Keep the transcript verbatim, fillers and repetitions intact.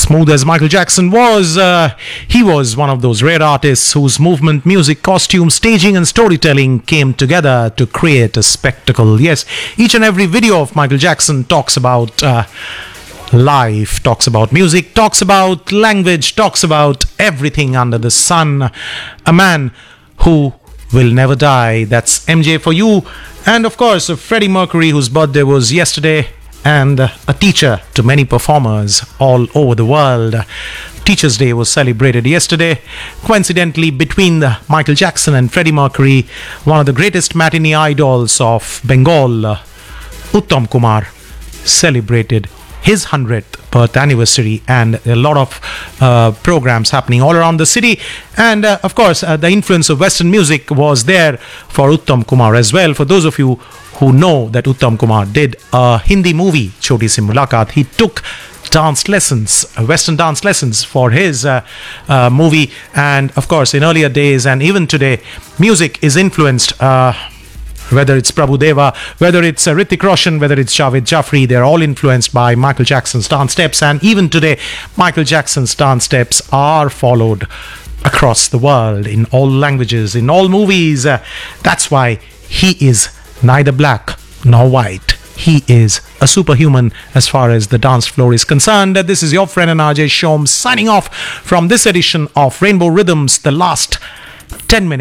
Smooth as Michael Jackson was, uh, he was one of those rare artists whose movement, music, costume, staging and storytelling came together to create a spectacle. Yes, each and every video of Michael Jackson talks about uh, life, talks about music, talks about language, talks about everything under the sun. A man who will never die. That's M J for you. And of course, Freddie Mercury, whose birthday was yesterday, and a teacher to many performers all over the world. Teachers' Day was celebrated yesterday. Coincidentally, between the Michael Jackson and Freddie Mercury, one of the greatest matinee idols of Bengal, Uttam Kumar, celebrated his hundredth birth anniversary, and a lot of uh, programs happening all around the city. And uh, of course, uh, the influence of Western music was there for Uttam Kumar as well. For those of you who know that Uttam Kumar did a Hindi movie, Choti Si Mulaqat, he took dance lessons, Western dance lessons for his uh, uh, movie. And of course, in earlier days and even today, music is influenced, uh, whether it's Prabhu Deva, whether it's uh, Hrithik Roshan, whether it's Javed Jaffrey, they're all influenced by Michael Jackson's dance steps. And even today, Michael Jackson's dance steps are followed across the world in all languages, in all movies. Uh, that's why he is neither black nor white. He is a superhuman as far as the dance floor is concerned. This is your friend and R J Shom signing off from this edition of Rainbow Rhythms, the last ten minutes.